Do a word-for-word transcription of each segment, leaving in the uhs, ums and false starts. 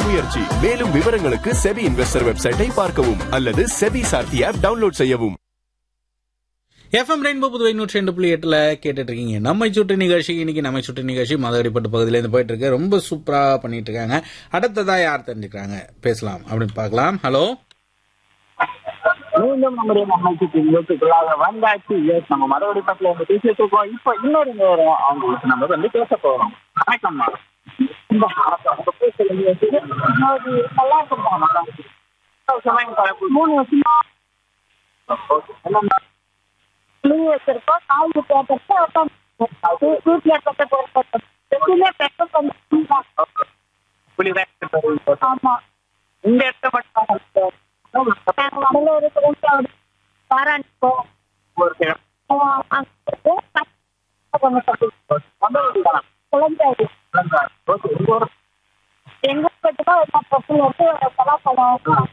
முயற்சி. மேலும் விவரங்களுக்கு செபி இன்வெஸ்டர் வெப்சைட்டை பார்க்கவும் அல்லது செபி சார்த்தி ஆப் டவுன்லோட் செய்யவும். எஃப்எம் ரெயின்போ புதுவை நூற்றி ரெண்டு புள்ளி எட்டுல கேட்டுட்டு இருக்கீங்க நம்மை சுற்று நிகழ்ச்சி. இன்னைக்கு நம்மை சுற்று நிகழ்ச்சி மதுரைப்பட்டு பகுதியிலேருந்து போயிட்டு இருக்கு. ரொம்ப சூப்பரா பண்ணிட்டு இருக்காங்க. அடுத்ததா யார் தெரிஞ்சுக்கிறாங்க பேசலாம் அப்படின்னு பார்க்கலாம். ஹலோ, மீண்டும் நம்முடைய நம்மை சுற்றி நிகழ்ச்சிக்குள்ளாக வந்தாச்சு. எஸ், நம்ம மறுபடி பக்கத்துல வந்து பேசிட்டு இருக்கோம். இப்போ இன்னொரு நேரம் அவங்களுக்கு நம்ம வந்து பேச போறோம். வணக்கம்மா. இந்த நல்லா இருக்கும். மூணு வருஷமா வச்சிருக்கோம். காய்கறி பேப்பர் வீட்டுல ஆமா இந்த இடத்த மட்டும் பாராட்டிப்போம். எங்க பக்கத்துல வந்து பலாப்பழம்,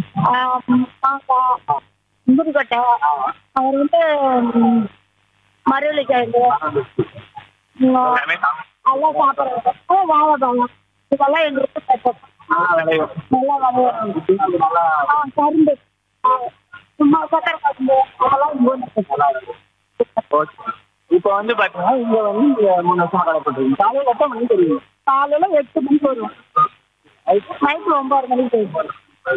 முருகட்டை, அவர் வந்து மரவள்ளிக்கிழங்கு எல்லாம் சாப்பிட்றது, வாழைப்பழம் இதெல்லாம் எங்களுக்கு நல்லா விளையாடும். கரும்பு, சும்மா சக்கரை கரும்பு அதெல்லாம். இப்போ வந்து பாத்தீங்கன்னா இங்க வந்து மூணு வருஷம் கலப்பட்டுருக்கு. காலையில எத்தனை மணிக்கு தெரியும்? காலையில எட்டு மணிக்கு வருவோம். நைட்டு ஒன்பது மணிக்கு போயிருவோம்.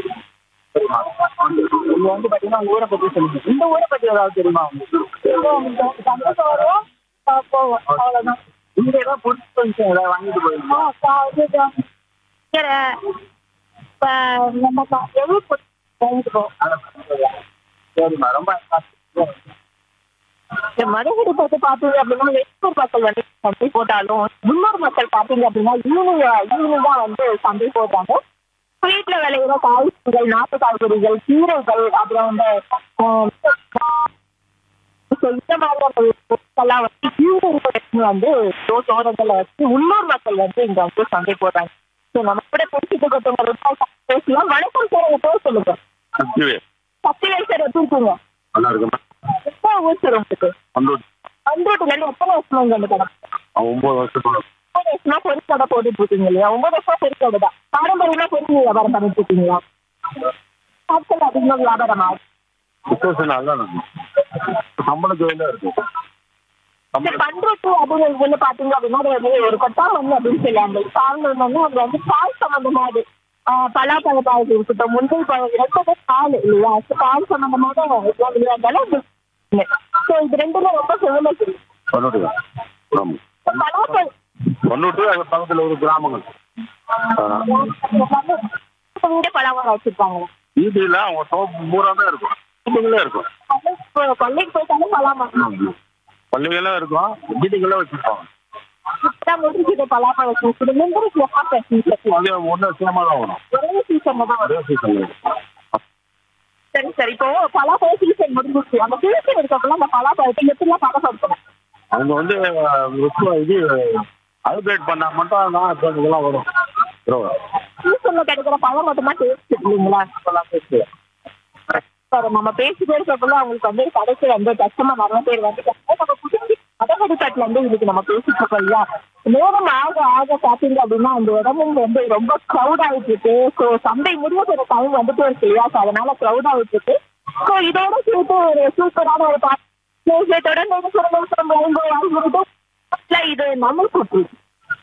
இங்க வந்து பாத்தீங்கன்னா உங்க ஊரை பத்தி சொல்லுங்க. இந்த ஊரை பத்தி ஏதாவது தெரியுமா உங்களுக்கு? வருவோம் போவோம், அவ்வளவுதான். இங்க ஏதாவது பொருட்கள் ஏதாவது வாங்கிட்டு போயிருக்கோம். கீரை நம்ம எவ்வளவு வாங்கிட்டு போவோம். சரிம்மா, ரொம்ப மதுரை பத்தி பாத்தீங்க அப்படின்னா வெளியூர் மக்கள் வந்து சந்தை போட்டாலும் உள்ளூர் மக்கள் பாத்தீங்க அப்படின்னா ஈவினிங் ஈவினிங் தான் வந்து சந்தை போட்டாங்க. வீட்டுல விளையிற காய்கறிகள், நாட்டு காய்கறிகள், கீரைகள், அப்புறம் வந்து இந்த மாதிரி பொருட்கள்லாம் வந்து ஈவினிங் வந்து தோட்டங்களை வச்சு உள்ளூர் மக்கள் வந்து இங்க வந்து சந்தை போடுறாங்க. ஸோ நம்ம கூட பேசிட்டு பேசலாம். வணக்கம் சார், உங்க பேர் சொல்லுங்க. சக்திவேல் சார், எப்படி இருக்கீங்க? நல்லா இருக்குமா? எப்போ ஊர் சார் உங்களுக்கு? அந்தோட்டுல இருந்து எத்தனை வருஷமா இங்க வந்து கடை? ஒன்பது வருஷம் ஒன்பது வருஷமா பொறி கடை போட்டுட்டு இருக்கீங்க இல்லையா? ஒன்பது வருஷமா பொறி கடை தான். பாரம்பரியமா பொறி வியாபாரம் பண்ணிட்டு இருக்கீங்களா? நாட்கள் அதிகமா வியாபாரமா? சம்பள தொழிலா இருக்கும். பண்ருட்டு அப்படின்னு பாத்தீங்க அப்படின்னா ஒரு கொட்டா வந்து அப்படின்னு சொல்லுவாங்க. காரணம் வந்து அது வந்து கால் சம்பந்தமானது. பலாப்பழ பால் இருக்கட்டும், முந்தை பழம் ரெண்டு கால் இல்லையா? கால் சம்பந்தமாக விளையாண்டாலும் இது ரெண்டுமே ரொம்ப ஃபேமஸ். பக்கத்துல ஒரு கிராமங்கள் பழம் வச்சிருப்பாங்க. வீட்டுல அவங்க பூரா தான் இருக்கும். வீட்டுகளே இருக்கும். பள்ளிக்கு போயிட்டாலும் பழம் பள்ளிகளெல்லாம் இருக்கும். வீட்டுகளே வச்சிருப்பாங்க. சரி சரி, இப்போ பலாப்பழ சீசன் முடிஞ்சிருச்சு. அந்த சீசன் இருக்கப்பெல்லாம் அந்த பலாப்பழத்தை எப்படிலாம் பதப்படுத்தணும்? அவங்க வந்து இது அல்ட்ரேட் பண்ணா மட்டும் தான் இதெல்லாம் வரும். சீசன்ல கிடைக்கிற பழம் மட்டுமா டேஸ்ட் இல்லைங்களா? நம்ம பேசிட்டே இருக்கப்பெல்லாம் அவங்களுக்கு வந்து கடைசி வந்து கஷ்டமா நிறைய பேர் வந்து மதகடிக்காட்டுல இருந்து இன்னைக்கு நம்ம பேசிட்டு இருக்கோம் இல்லையா? நேரம் ஆக ஆக பாத்தீங்க அப்படின்னா அந்த இடமும் வந்து ரொம்ப க்ரௌட் ஆகிட்டு இருக்கு. ஸோ சந்தை முடிய டைம் வந்துட்டு இருக்கு இல்லையா? ஸோ அதனால க்ரௌட் ஆகிட்டு இருக்கு. ஸோ இதோட சேர்த்து ஒரு சூப்பரான ஒரு பாட்டு தொடர்ந்து இது நம்ம சுற்றி